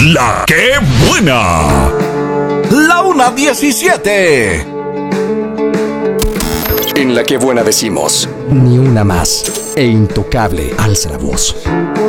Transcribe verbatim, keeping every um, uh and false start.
La que buena. La una diecisiete. En La que buena decimos, ni una más. E Intocable alza la voz.